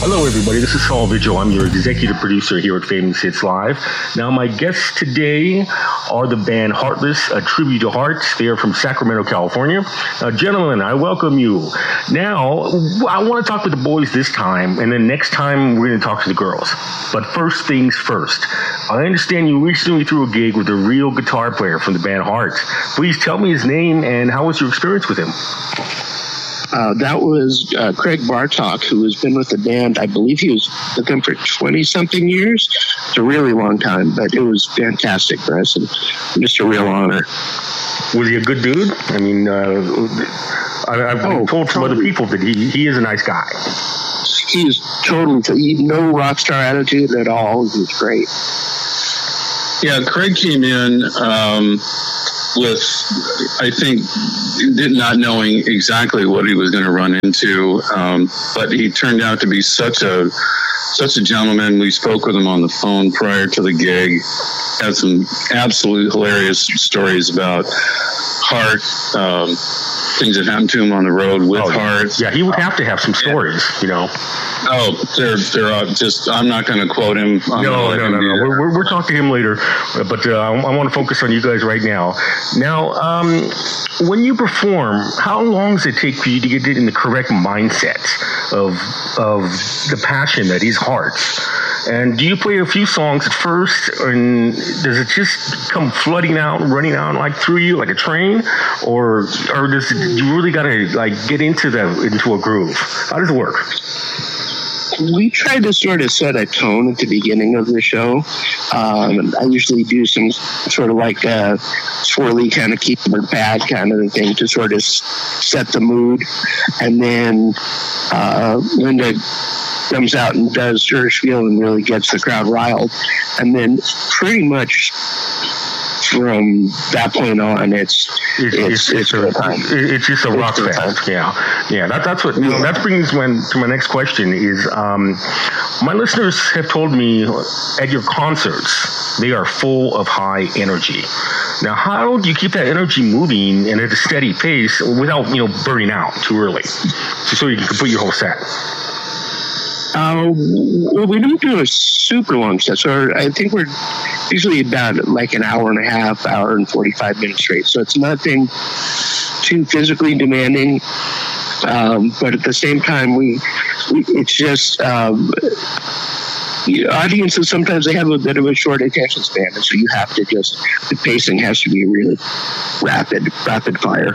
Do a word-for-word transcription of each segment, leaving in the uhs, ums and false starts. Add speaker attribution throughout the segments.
Speaker 1: Hello, everybody. This is Saul Vigil. I'm your executive producer here at Famous Hits Live. Now, my guests today are the band Heartless, a tribute to Hearts. They are from Sacramento, California. Now, gentlemen, I welcome you. Now, I want to talk with the boys this time, and then next time we're going to talk to the girls. But first things first. I understand you recently threw a gig with a real guitar player from the band Hearts. Please tell me his name and how was your experience with him?
Speaker 2: Uh, that was uh, Craig Bartok, who has been with the band. I believe he was with them for twenty-something years. It's a really long time, but it was fantastic for us and just a real honor.
Speaker 1: Was he a good dude? I mean, uh, I, I've been oh, told from totally. other people that he, he is a nice guy.
Speaker 2: He's totally, no rock star attitude at all. He's great.
Speaker 3: Yeah, Craig came in um, with, I think, did not knowing exactly what he was going to run into, um, but he turned out to be such a such a gentleman. We spoke with him on the phone prior to the gig. Had some absolute hilarious stories about Heart, um, things that happened to him on the road with
Speaker 1: oh,
Speaker 3: Heart.
Speaker 1: Yeah, he would have to have some stories, you know.
Speaker 3: Oh, they're they're uh, just. I'm not going to quote him. I'm
Speaker 1: no, no, no, no. We're, we're we're talking to him later, but uh, I, I want to focus on you guys right now. Now, um, when you perform, how long does it take for you to get in the correct mindset of of the passion that is Hearts? And do you play a few songs at first, and does it just come flooding out, running out like through you like a train, or or does it, you really got to like get into the into a groove? How does it work?
Speaker 2: We try to sort of set a tone at the beginning of the show. Um, I usually do some sort of like a swirly kind of keyboard pad kind of a thing to sort of set the mood. And then uh, Linda comes out and does her spiel and really gets the crowd riled. And then pretty much from that point on, it's it's it's, it's, it's, a, time.
Speaker 1: it's just a it's rock fest. Yeah, yeah. That, that's what you know, that brings me to my next question. Is um, my listeners have told me at your concerts they are full of high energy. Now, how do you keep that energy moving and at a steady pace without you know burning out too early, so you can complete your whole set?
Speaker 2: Uh, well, we don't do a super long set, so I think we're usually about like an hour and a half, hour and forty-five minutes straight. So it's nothing too physically demanding, um, but at the same time, we, we it's just um, the audiences sometimes they have a bit of a short attention span, and so you have to just the pacing has to be really rapid, rapid fire.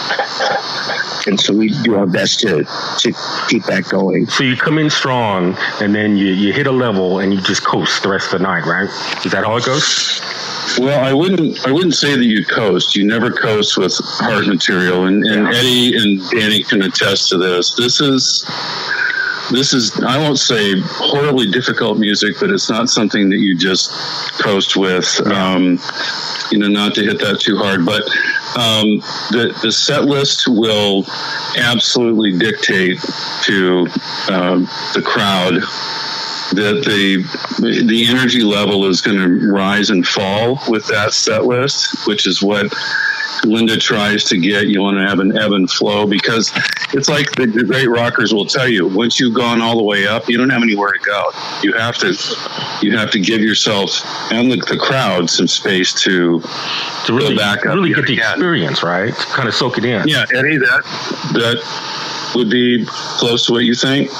Speaker 2: And so we do our best to, to keep that going.
Speaker 1: So you come in strong, and then you, you hit a level, and you just coast the rest of the night, right? Is that how it goes?
Speaker 3: Well, I wouldn't. I wouldn't say that you coast. You never coast with Heart material, and, and yeah. Eddie and Danny can attest to this. This is. This is, I won't say horribly difficult music, but it's not something that you just coast with, um, you know, not to hit that too hard. But um, the, the set list will absolutely dictate to um, the crowd that the the energy level is going to rise and fall with that set list, which is what Linda tries to get. You want to have an ebb and flow, because it's like the, the great rockers will tell you, once you've gone all the way up, you don't have anywhere to go. You have to you have to give yourself and the, the crowd some space to
Speaker 1: to really,
Speaker 3: go back up.
Speaker 1: Really get the again. experience, right? To kind of soak it in.
Speaker 3: Yeah, Eddie, that that would be close to what you think.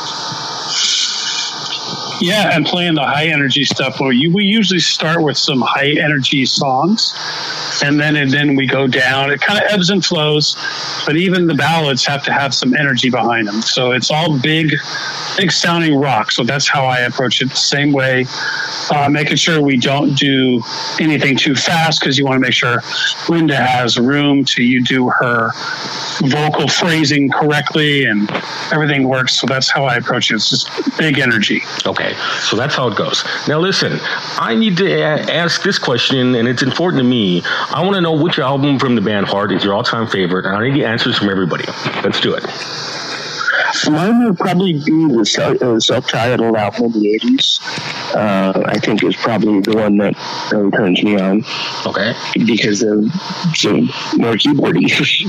Speaker 4: Yeah, and playing the high energy stuff. Well, you, we usually start with some high energy songs, and then and then we go down. It kind of ebbs and flows, but even the ballads have to have some energy behind them. So it's all big, big sounding rock. So that's how I approach it. The same way, uh, making sure we don't do anything too fast, because you want to make sure Linda has room to you do her vocal phrasing correctly and everything works. So that's how I approach it. It's just big energy.
Speaker 1: Okay, so that's how it goes. Now listen, I need to a- ask this question, and it's important to me. I want to know which album from the band Heart is your all-time favorite, and I need the answers from everybody. Let's do it.
Speaker 2: Mine would probably be the self- uh, self-titled album in the eighties. uh, I think is probably the one that really turns me on.
Speaker 1: Okay.
Speaker 2: Because of some more keyboardy.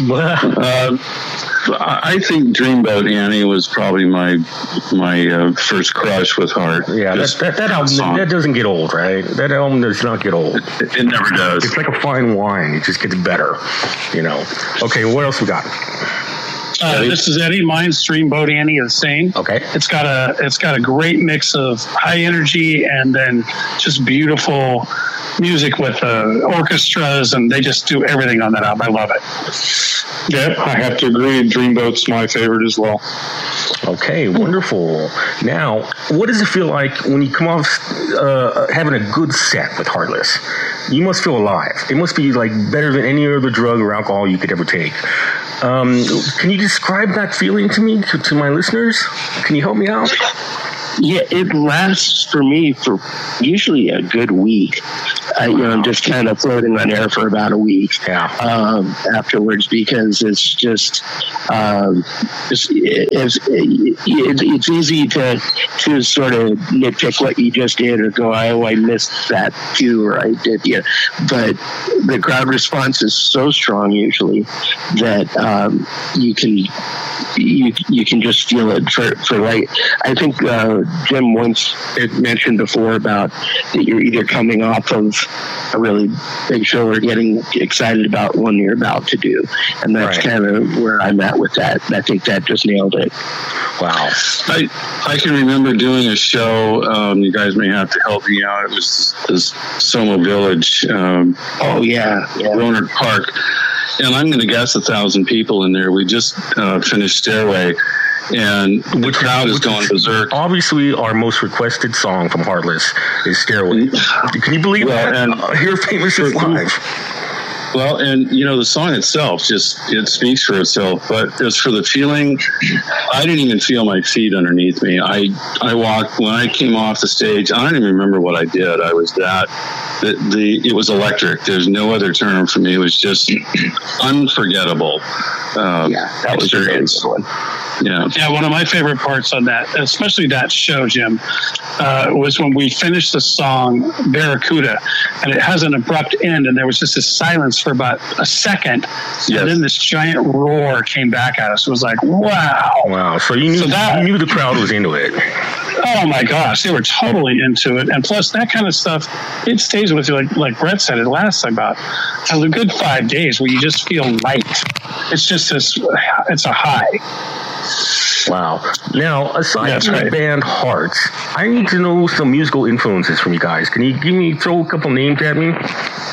Speaker 3: uh, I think Dreamboat Annie was probably my my uh, first crush with Heart.
Speaker 1: Yeah, that, that, that album song. that doesn't get old, right? That album does not get old.
Speaker 3: It, it never does.
Speaker 1: It's like a fine wine; it just gets better, you know. Okay, what else we got?
Speaker 4: Uh, this is Eddie. Mine's Dreamboat Annie is the same.
Speaker 1: Okay.
Speaker 4: It's got a it's got a great mix of high energy and then just beautiful music with uh, orchestras, and they just do everything on that album. I love it.
Speaker 5: Yeah, I have to agree. Dreamboat's my favorite as well.
Speaker 1: Okay, wonderful. Now, what does it feel like when you come off uh, having a good set with Heartless? You must feel alive. It must be like better than any other drug or alcohol you could ever take. Um, can you describe that feeling to me, to, to my listeners? Can you help me out?
Speaker 2: Yeah, it lasts for me for usually a good week. Uh, you know, I'm just kind of floating on air for about a week
Speaker 1: yeah.
Speaker 2: um, afterwards, because it's just um, it's, it's, it's easy to to sort of nitpick what you just did or go, oh, I missed that too, or I did, yeah. But the crowd response is so strong usually that um, you can you you can just feel it for for like I think. Uh, Jim once mentioned before about that you're either coming off of a really big show or getting excited about one you're about to do. And that's right. kind of where I'm at with that. I think that just nailed it.
Speaker 1: Wow.
Speaker 3: I I can remember doing a show, um, you guys may have to help me out. It was this Soma Village. Um,
Speaker 2: oh, yeah. yeah.
Speaker 3: Rohnert Park. And I'm going to guess a thousand people in there. We just uh, finished Stairway. And the crowd is going berserk.
Speaker 1: Obviously, our most requested song from Heartless is Stairway. Can you believe well, that? And uh, Here Famous is live.
Speaker 3: Well, and, you know, the song itself just, it speaks for itself. But as for the feeling, I didn't even feel my feet underneath me. I, I walked, when I came off the stage, I don't even remember what I did. I was that, the, the it was electric. There's no other term for me. It was just unforgettable. Uh,
Speaker 2: yeah, that was a great one.
Speaker 3: Yeah.
Speaker 4: Yeah, one of my favorite parts on that, especially that show, Jim, uh, was when we finished the song Barracuda, and it has an abrupt end, and there was just this silence for about a second, yes. and then this giant roar came back at us. It was like, wow.
Speaker 1: Wow. So you knew, so that, you knew the crowd was into it.
Speaker 4: Oh, my gosh. They were totally into it. And plus, that kind of stuff, it stays with you. Like, like Brett said, it lasts about a good five days where you just feel light. It's just this, it's a high.
Speaker 1: Wow. Now, aside
Speaker 4: That's
Speaker 1: from
Speaker 4: right.
Speaker 1: the band Hearts, I need to know some musical influences from you guys. Can you give me, throw a couple names at me?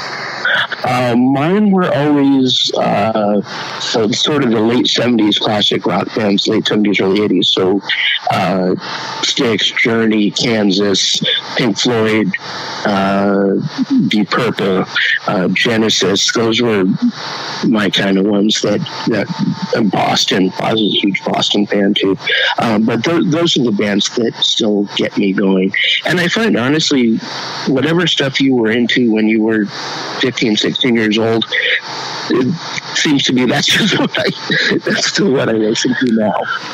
Speaker 2: Uh, mine were always uh, so sort of the late seventies classic rock bands, late seventies, early eighties. So uh, Styx, Journey, Kansas, Pink Floyd, uh, Deep Purple, uh, Genesis. Those were my kind of ones that, that uh, Boston. I was a huge Boston fan too. Um, but th- those are the bands that still get me going. And I find, honestly, whatever stuff you were into when you were fifteen, sixteen years old, it seems to me that's just what I, that's still what I listen to now.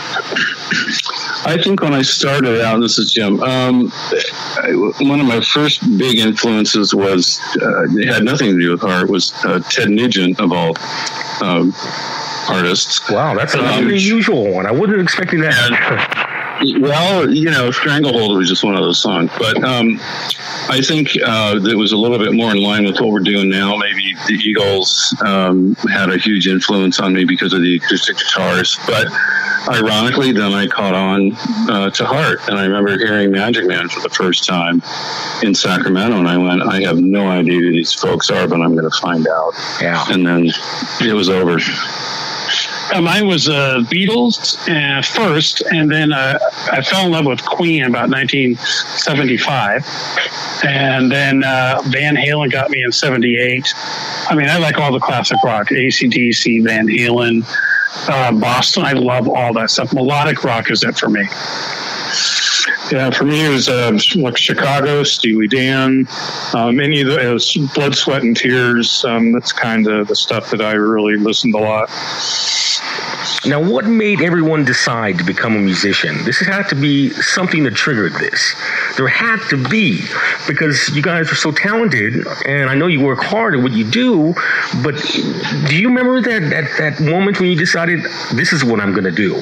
Speaker 3: I think when I started out, this is Jim, um, I, one of my first big influences was, uh, it had nothing to do with art, was uh, Ted Nugent, of all um, artists.
Speaker 1: Wow, that's an um, unusual one. I wasn't expecting that.
Speaker 3: And, well, you know, Stranglehold was just one of those songs. But um, I think uh, it was a little bit more in line with what we're doing now. Maybe the Eagles um, had a huge influence on me because of the acoustic guitars. But ironically, then I caught on uh, to Heart. And I remember hearing Magic Man for the first time in Sacramento. And I went, I have no idea who these folks are, but I'm going to find out.
Speaker 1: Yeah.
Speaker 3: And then it was over.
Speaker 4: Uh, mine was uh, Beatles uh, first, and then uh, I fell in love with Queen about nineteen seventy-five, and then uh, Van Halen got me in seventy-eight. I mean, I like all the classic rock, A C D C, Van Halen, uh, Boston. I love all that stuff. Melodic rock is it for me.
Speaker 5: Yeah, for me it was uh, like Chicago, Steely Dan, um, any of those, Blood, Sweat, and Tears. Um, that's kind of the stuff that I really listened a lot.
Speaker 1: Now, what made everyone decide to become a musician? This had to be something that triggered this. There had to be, because you guys are so talented, and I know you work hard at what you do, but do you remember that, that, that moment when you decided, this is what I'm going to do?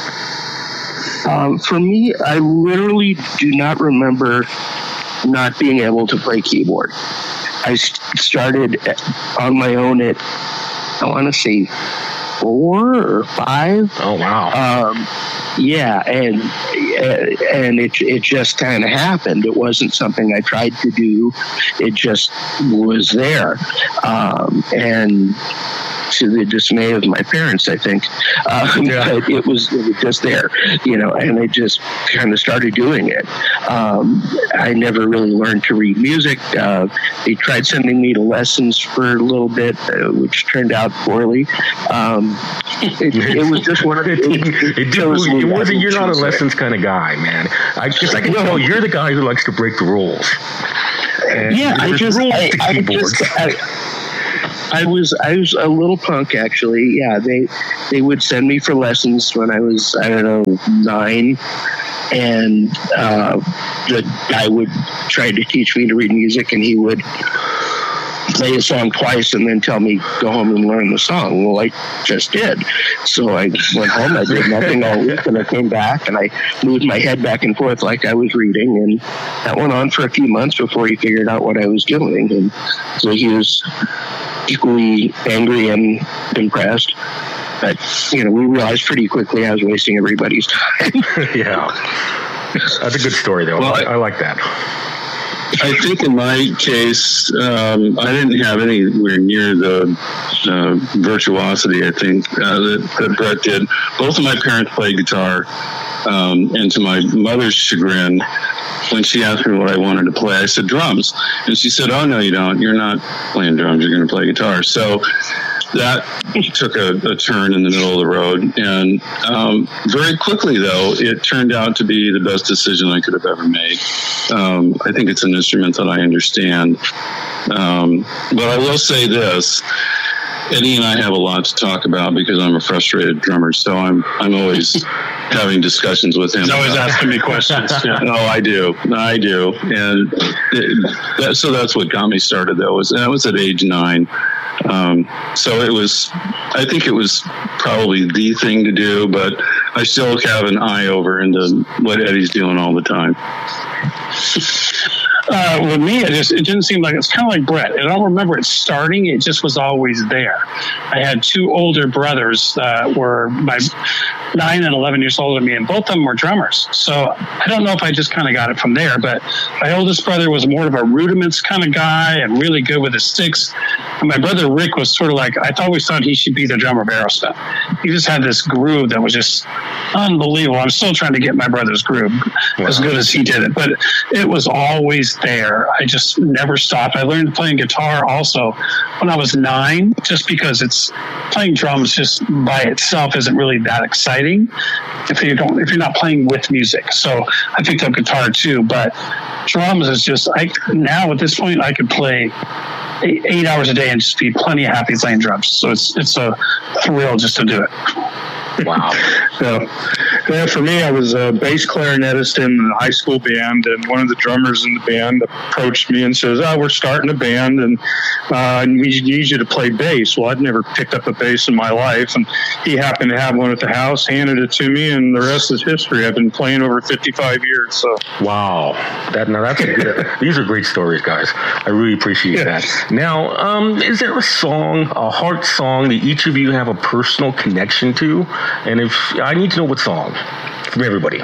Speaker 2: Um, for me, I literally do not remember not being able to play keyboard. I started on my own at, I want to say, four or five.
Speaker 1: Oh, wow.
Speaker 2: Um, yeah, and and it it just kind of happened. It wasn't something I tried to do. It just was there. Um, and to the dismay of my parents, I think, um,
Speaker 1: yeah.
Speaker 2: but it was, it was just there, you know, and I just kind of started doing it. Um, I never really learned to read music. Uh, they tried sending me to lessons for a little bit, uh, which turned out poorly. Um, it, it was just one of the.
Speaker 1: It, it, it, it, it wasn't. You're not a lessons kind of guy, man. I guess I can no. tell you're the guy who likes to break the rules. And
Speaker 2: yeah, I just. I, I just I, I was I was a little punk, actually. Yeah, they they would send me for lessons when I was, I don't know, nine, and uh, the guy would try to teach me to read music, and he would play a song twice and then tell me go home and learn the song. Well, I just did. So I went home, I did nothing all week, and I came back and I moved my head back and forth like I was reading, and that went on for a few months before he figured out what I was doing. And so he was equally angry and impressed. But, you know, we realized pretty quickly I was wasting everybody's time.
Speaker 1: Yeah. That's a good story, though. Well, I, I like that.
Speaker 3: I think in my case, um, I didn't have anywhere near the uh, virtuosity, I think, uh, that, that Brett did. Both of my parents played guitar, um, and to my mother's chagrin, when she asked me what I wanted to play, I said drums. And she said, oh, no, you don't. You're not playing drums. You're going to play guitar. So that took a, a turn in the middle of the road. And um, very quickly, though, it turned out to be the best decision I could have ever made. Um, I think it's an instrument that I understand. Um, but I will say this. Eddie and I have a lot to talk about because I'm a frustrated drummer, so I'm I'm always having discussions with him.
Speaker 4: He's always asking me questions.
Speaker 3: Yeah. No, I do, I do, and it, that, so that's what got me started. Though was that was at age nine, um, so it was. I think it was probably the thing to do, but I still have an eye over into what Eddie's doing all the time.
Speaker 4: Uh, with me, it just it didn't seem like it's kind of like Brett. I don't remember it starting. It just was always there. I had two older brothers that were my nine and eleven years older than me, and both of them were drummers. So I don't know if I just kind of got it from there. But my oldest brother was more of a rudiments kind of guy and really good with his sticks. And my brother Rick was sort of like, I always thought he should be the drummer of Aerosmith. He just had this groove that was just unbelievable. I'm still trying to get my brother's groove wow. as good as he did it, but it was always there. I just never stopped. I learned playing guitar also when I was nine, just because it's playing drums just by itself isn't really that exciting if you don't if you're not playing with music. So I picked up guitar too, but drums is just I now at this point I could play eight, eight hours a day and just be plenty happy playing drums. So it's it's a thrill just to do it.
Speaker 1: Wow.
Speaker 5: So, yeah, for me, I was a bass clarinetist in a high school band, and one of the drummers in the band approached me and says, oh, we're starting a band, and uh, we need you to play bass. Well, I'd never picked up a bass in my life, and he happened to have one at the house, handed it to me, and the rest is history. I've been playing over fifty-five years. So
Speaker 1: wow. That, now that's a good, these are great stories, guys. I really appreciate yeah. that. Now, um, is there a song, a heart song that each of you have a personal connection to? And if I need to know what song from everybody.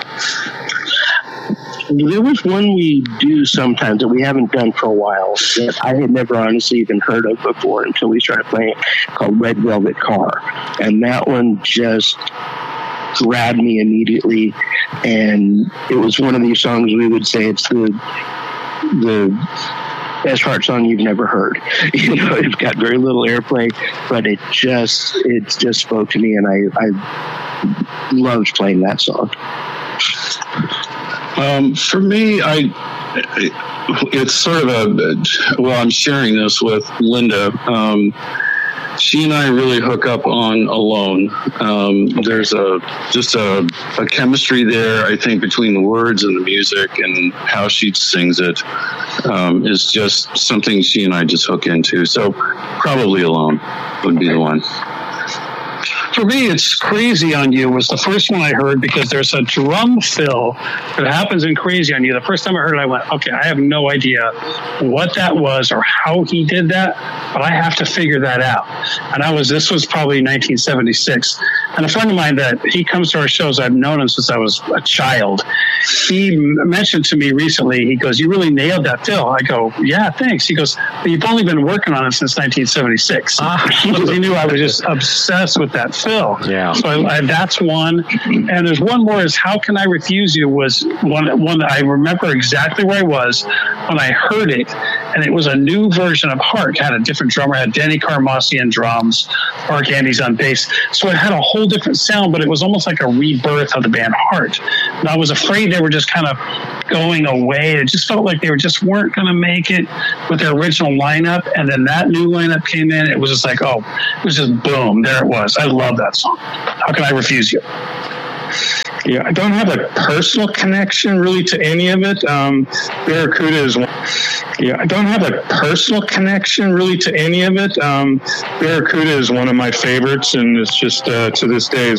Speaker 2: There was one we do sometimes that we haven't done for a while that I had never honestly even heard of before until we started playing it, called Red Velvet Car. And that one just grabbed me immediately. And it was one of these songs we would say it's the the best heart song you've never heard. You know, it's got very little airplay, but it just it just spoke to me, and I I loved playing that song.
Speaker 3: Um, for me, I it's sort of a well, I'm sharing this with Linda. Um, she and I really hook up on Alone. Um, there's a just a, a chemistry there, I think, between the words and the music and how she sings it um, is just something she and I just hook into. So probably Alone would be the one.
Speaker 4: For me, It's Crazy on You was the first one I heard because there's a drum fill that happens in Crazy on You. The first time I heard it, I went, okay, I have no idea what that was or how he did that, but I have to figure that out. And I was, this was probably nineteen seventy-six. And a friend of mine that he comes to our shows, I've known him since I was a child. He mentioned to me recently, he goes, you really nailed that fill. I go, yeah, thanks. He goes, but you've only been working on it since nineteen seventy-six. Ah. Because he knew I was just obsessed with that fill.
Speaker 1: Yeah.
Speaker 4: So I, I, that's one. And there's one more is How Can I Refuse You was one, one that I remember exactly where I was when I heard it. And it was a new version of Heart. It had a different drummer, it had Danny Carmassian drums, Mark Andes on bass. So it had a whole different sound, but it was almost like a rebirth of the band Heart. And I was afraid they were just kind of going away. It just felt like they were just weren't going to make it with their original lineup. And then that new lineup came in. It was just like, oh, it was just boom. There it was. I love that song. How Can I Refuse You?
Speaker 5: Yeah, I don't have a personal connection really to any of it. Um, Barracuda is one. Yeah, I don't have a personal connection really to any of it. Um, Barracuda is one of my favorites, and it's just uh, to this day